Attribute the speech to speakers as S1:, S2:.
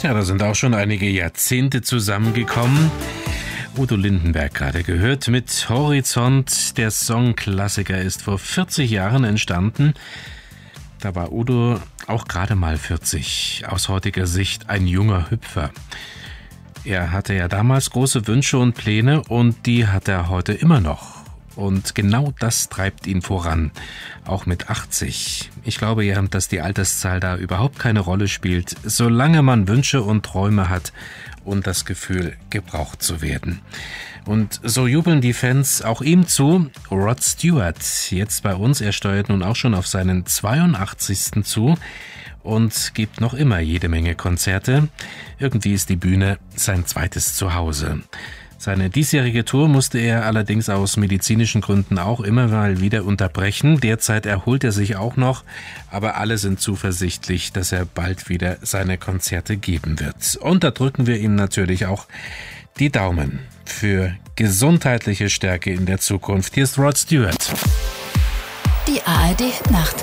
S1: Ja, da sind auch schon einige Jahrzehnte zusammengekommen. Udo Lindenberg gerade gehört mit Horizont. Der Songklassiker ist vor 40 Jahren entstanden. Da war Udo auch gerade mal 40. Aus heutiger Sicht ein junger Hüpfer. Er hatte ja damals große Wünsche und Pläne und die hat er heute immer noch. Und genau das treibt ihn voran, auch mit 80. Ich glaube ja, dass die Alterszahl da überhaupt keine Rolle spielt, solange man Wünsche und Träume hat und das Gefühl, gebraucht zu werden. Und so jubeln die Fans auch ihm zu. Rod Stewart, jetzt bei uns, er steuert nun auch schon auf seinen 82. zu und gibt noch immer jede Menge Konzerte. Irgendwie ist die Bühne sein zweites Zuhause. Seine diesjährige Tour musste er allerdings aus medizinischen Gründen auch immer mal wieder unterbrechen. Derzeit erholt er sich auch noch, aber alle sind zuversichtlich, dass er bald wieder seine Konzerte geben wird. Und da drücken wir ihm natürlich auch die Daumen für gesundheitliche Stärke in der Zukunft. Hier ist Rod Stewart.
S2: Die ARD Nacht.